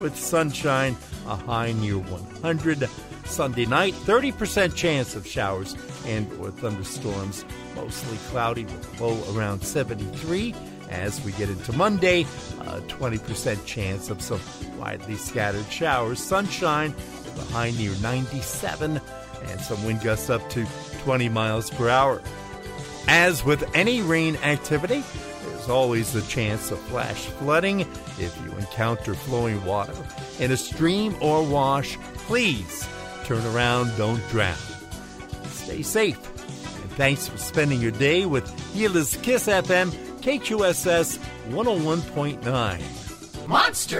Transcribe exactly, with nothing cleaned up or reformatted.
with sunshine, a high near one hundred. Sunday night, thirty percent chance of showers and or thunderstorms, mostly cloudy with low around seventy-three. As we get into Monday, a twenty percent chance of some widely scattered showers, sunshine with a high near ninety-seven, and some wind gusts up to twenty miles per hour. As with any rain activity, there's always the chance of flash flooding. If you encounter flowing water in a stream or wash, please turn around, don't drown. Stay safe. And thanks for spending your day with Gila's Kiss F M, K Q S S one oh one point nine. Monster